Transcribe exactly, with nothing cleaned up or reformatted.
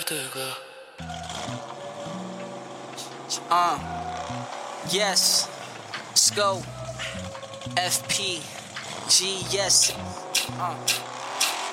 girl. Uh, yes, Sco, F P, G, yes, uh.